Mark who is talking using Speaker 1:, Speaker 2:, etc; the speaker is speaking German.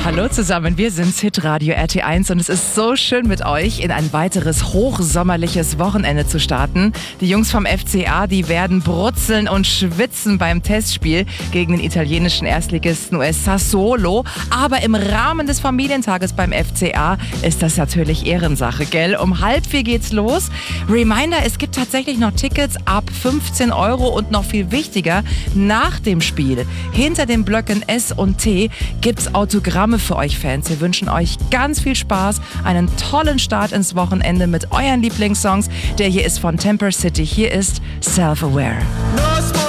Speaker 1: Hallo zusammen, wir sind Hitradio RT1 und es ist so schön mit euch in ein weiteres hochsommerliches Wochenende zu starten. Die Jungs vom FCA, die werden brutzeln und schwitzen beim Testspiel gegen den italienischen Erstligisten US Sassuolo. Aber im Rahmen des Familientages beim FCA ist das natürlich Ehrensache, gell? Um 3:30 geht's los. Reminder, es gibt tatsächlich noch Tickets ab 15 € und noch viel wichtiger, nach dem Spiel, hinter den Blöcken S und T, gibt's Autogramme für euch Fans. Wir wünschen euch ganz viel Spaß, einen tollen Start ins Wochenende mit euren Lieblingssongs. Der hier ist von Temper City. Hier ist Self-Aware.